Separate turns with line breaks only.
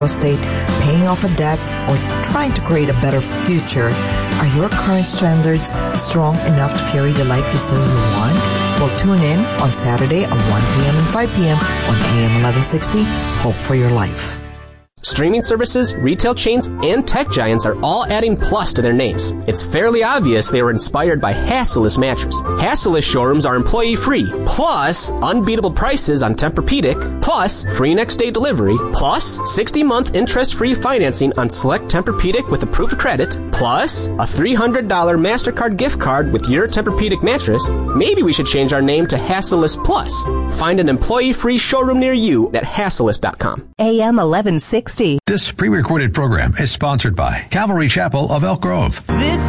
estate, paying off a debt, or trying to create a better future? Are your current standards strong enough to carry the life you say you want? Well, tune in on Saturday at 1 p.m. and 5 p.m. on AM 1160, Hope for Your Life.
Streaming services, retail chains, and tech giants are all adding Plus to their names. It's fairly obvious they were inspired by Hassellus Mattress. Hassellus showrooms are employee-free, plus unbeatable prices on Tempur-Pedic, plus free next-day delivery, plus 60-month interest-free financing on select Tempur-Pedic with approved credit, plus a $300 MasterCard gift card with your Tempur-Pedic mattress. Maybe we should change our name to Hassellus Plus. Find an employee-free showroom near you at hassellus.com.
AM 1160.
This pre-recorded program is sponsored by Calvary Chapel of Elk Grove.
This